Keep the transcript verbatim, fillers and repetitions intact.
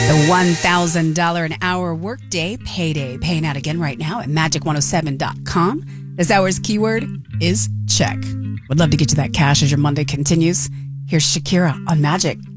The one thousand dollars an hour workday payday paying out again right now at magic one oh seven dot com. This hour's keyword is check. Would love to get you that cash as your Monday continues. Here's Shakira on Magic.